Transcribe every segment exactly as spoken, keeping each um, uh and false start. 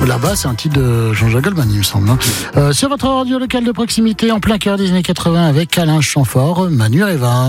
Là-bas, c'est un titre de Jean-Jacques Goldman, il me semble. Hein. Euh, sur votre radio locale de proximité, en plein cœur des années quatre-vingts, avec Alain Chamfort, Manu Reva.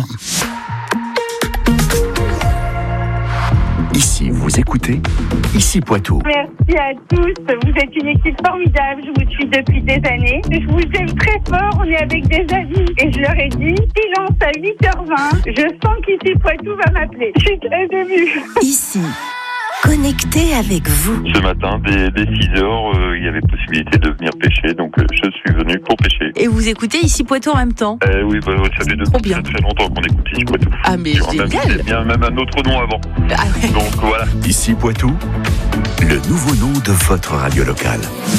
Ici, vous écoutez Ici Poitou. Merci à tous. Vous êtes une équipe formidable. Je vous suis depuis des années. Je vous aime très fort. On est avec des amis. Et je leur ai dit, silence à huit heures vingt. Je sens qu'Ici Poitou va m'appeler. Je suis très émue. Ici, connecté avec vous. Ce matin, dès, dès six heures, euh, il y avait possibilité de venir pêcher. Donc, euh, je suis venu pour pêcher. Et vous écoutez Ici Poitou en même temps? Euh, oui, bah, ça fait depuis très, très longtemps qu'on écoute Ici Poitou. Ah, mais Sur génial. même, c'est bien même un autre nom avant. Ah ouais. Donc, voilà. Ici Poitou, le nouveau nom de votre radio locale.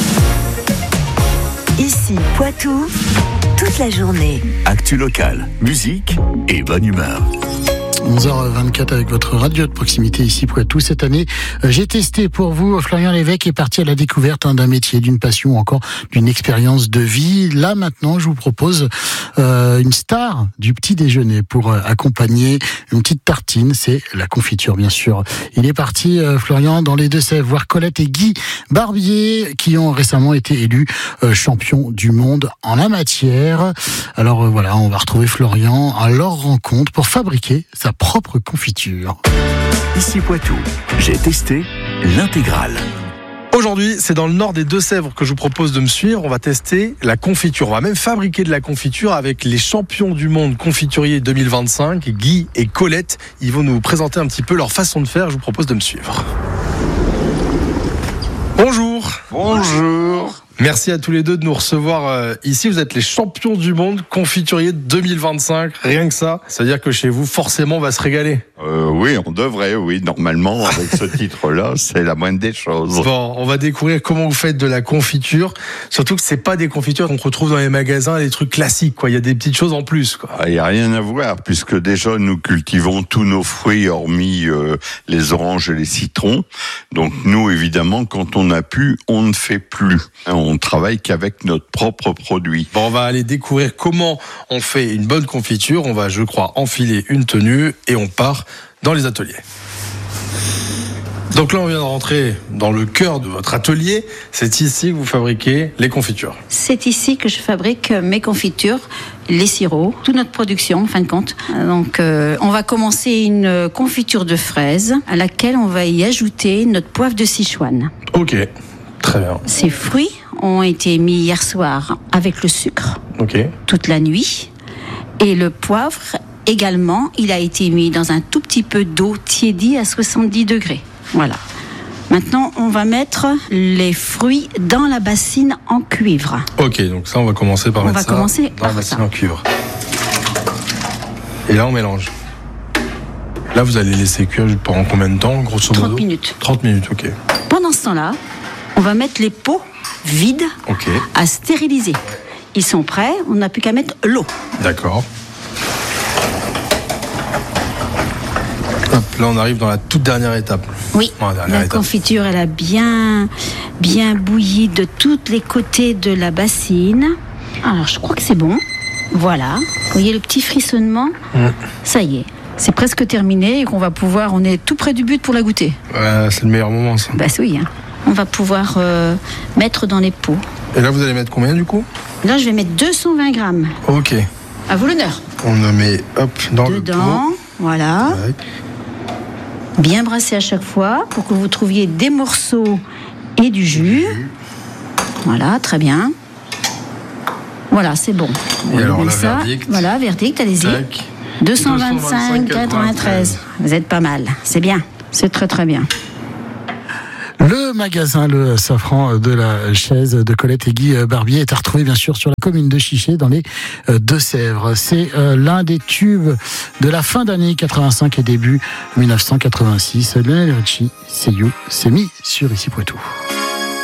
Ici Poitou, toute la journée. Actu locale, musique et bonne humeur. onze heures vingt-quatre avec votre radio de proximité Ici Poitou. Cette année, j'ai testé pour vous. Florian Lévesque est parti à la découverte hein, d'un métier, d'une passion, encore d'une expérience de vie. Là maintenant, je vous propose euh, une star du petit déjeuner pour euh, accompagner une petite tartine. C'est la confiture, bien sûr. Il est parti, euh, Florian, dans les Deux-Sèvres, voir Colette et Guy Barbier, qui ont récemment été élus euh, champions du monde en la matière. Alors euh, voilà, on va retrouver Florian à leur rencontre pour fabriquer sa propre confiture. Ici Poitou, j'ai testé l'intégrale. Aujourd'hui, c'est dans le nord des Deux-Sèvres que je vous propose de me suivre. On va tester la confiture. On va même fabriquer de la confiture avec les champions du monde confituriers deux mille vingt-cinq, Guy et Colette. Ils vont nous présenter un petit peu leur façon de faire. Je vous propose de me suivre. Bonjour. Bonjour. Merci à tous les deux de nous recevoir euh, ici. Vous êtes les champions du monde confituriers deux mille vingt-cinq. Rien que ça, ça veut dire que chez vous, forcément, on va se régaler. Euh, oui, on devrait, oui. Normalement, avec ce titre-là, c'est la moindre des choses. Bon, on va découvrir comment vous faites de la confiture. Surtout que c'est pas des confitures qu'on retrouve dans les magasins, les trucs classiques, quoi. Il y a des petites choses en plus, quoi. Il n'y a rien à voir, puisque déjà, nous cultivons tous nos fruits, hormis euh, les oranges et les citrons. Donc, nous, évidemment, quand on a pu, on ne fait plus. On travaille qu'avec notre propre produit. Bon, on va aller découvrir comment on fait une bonne confiture. On va, je crois, enfiler une tenue et on part dans les ateliers. Donc là, on vient de rentrer dans le cœur de votre atelier. C'est ici que vous fabriquez les confitures. C'est ici que je fabrique mes confitures, les sirops, toute notre production, en fin de compte. Donc, euh, on va commencer une confiture de fraises à laquelle on va y ajouter notre poivre de Sichuan. Ok, très bien. Ces fruits ont été mis hier soir avec le sucre, Ok. toute la nuit. Et le poivre, également, il a été mis dans un tout petit peu d'eau tiédie à soixante-dix degrés. Voilà. Maintenant, on va mettre les fruits dans la bassine en cuivre. Ok, donc ça, on va commencer par On mettre va ça commencer dans par la bassine ça. en cuivre. Et là, on mélange. Là, vous allez laisser cuire pendant combien de temps, grosso modo? trente minutes. trente minutes, ok. Pendant ce temps-là, on va mettre les pots vides Ok, à stériliser. Ils sont prêts, on n'a plus qu'à mettre l'eau. d'accord. Hop, là, on arrive dans la toute dernière étape. Oui, Oh, dernière la étape. confiture, elle a bien, bien bouilli de tous les côtés de la bassine. Alors, je crois que c'est bon. Voilà. Vous voyez le petit frissonnement? Mm. Ça y est, c'est presque terminé et qu'on va pouvoir... On est tout près du but pour la goûter. Ouais, c'est le meilleur moment, ça. Bah oui, hein. On va pouvoir euh, mettre dans les pots. Et là, vous allez mettre combien, du coup? Là, je vais mettre deux cent vingt grammes. Ok. À vous l'honneur. On le met, hop, dans Dedans, voilà. le pot. Ouais. Bien brasser à chaque fois pour que vous trouviez des morceaux et du jus. Voilà, très bien. Voilà, c'est bon. Et alors, Comme la ça. verdict. Voilà, verdict, allez-y. Tac. deux cent vingt-cinq quatre-vingt-treize. Vous êtes pas mal. C'est bien. C'est très très bien. Le magasin Le Safran de la Chaise de Colette et Guy Barbier est à retrouver bien sûr sur la commune de Chiché dans les Deux-Sèvres. C'est euh, l'un des tubes de la fin d'année quatre-vingt-cinq et début dix-neuf cent quatre-vingt-six. Lionel Richie, c'est You, c'est mis sur Ici Poitou.